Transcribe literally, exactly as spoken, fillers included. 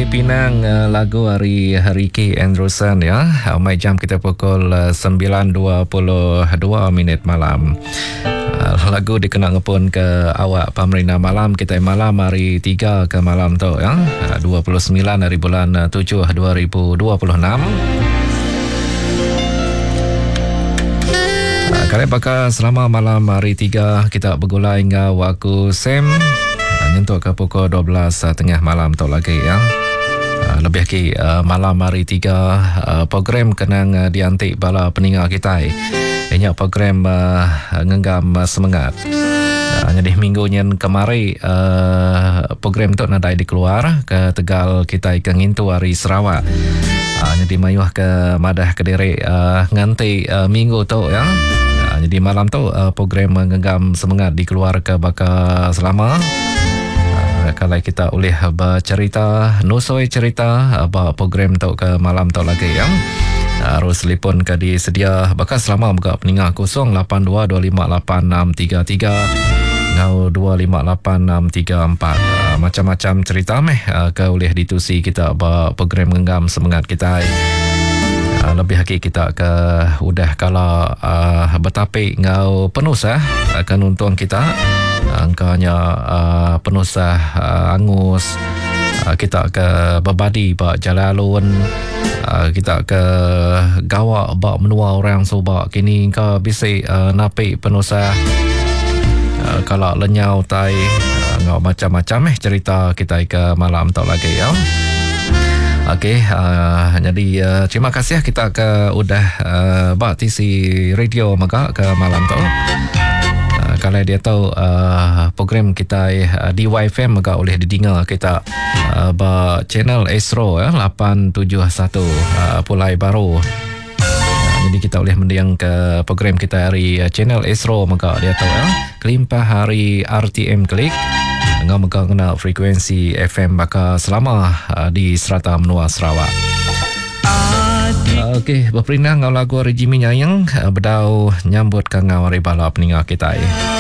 Pinang uh, lagu hari Ricky Andrewson ya. Uh, mai jam kita pukul uh, sembilan dua puluh dua minit malam. Uh, lagu dikenang pun ke awak pemerintah malam kita malam hari tiga ke malam tu ya. Uh, dua puluh sembilan hari bulan uh, tujuh dua ribu dua puluh enam. Uh, kali bakal selama malam hari tiga kita bergulai hingga waktu Sem. Uh, nyentuh ke pukul dua belas uh, tengah malam tu lagi ya. Uh, lebih lagi uh, malam hari tiga uh, program kenang uh, diantik bala peningat kita ini program uh, ngenggam uh, semangat uh, jadi minggu yang kemarin uh, program tu nadai dikeluar ke Tegal kita ikan intu hari Sarawak uh, jadi mayuh ke Madah Kediri uh, nganti uh, minggu tu ya uh, jadi malam tu uh, program ngenggam semangat dikeluar ke bakal selama. Kalau kita boleh bercerita, nusoi cerita apa program tu ke malam tu lagi yang harus telefon ke disedia bakal selama buka peninggal kosong lapan dua dua lima lapan enam tiga tiga ngau dua lima lapan enam tiga empat. Macam-macam cerita meh ke boleh ditusi kita apa program genggam semangat kita. Lebih lagi kita ke udah kalau uh, bertapik ngau penusah akan untung kita angkanya uh, penusah uh, angus uh, kita ke berbadi bak jalalun uh, kita ke gawak bak menua orang sobak kini ke bisik uh, napik penusah uh, kalau lenyau tai uh, ngau macam-macam eh cerita kita ke malam tu lagi ya. Okey, uh, jadi uh, terima kasih kita ke udah uh, bak T C radio maka ke malam tu. Uh, kalau dia tahu uh, program kita uh, di Y F M maka boleh didengar kita uh, bak channel Astro ya lapan tujuh satu uh, Pulai Baru. Uh, jadi kita boleh mendengar ke program kita hari uh, channel Astro maka dia tahu ya. Kelimpah hari R T M klik. Ngau maka kena frekuensi F M maka selama uh, di Serata Menua Sarawak. Uh, Okey, berperindah ngau lagu Regimi Nyayang uh, berdau nyambut ke ngau hari bala peningat kita. Eh.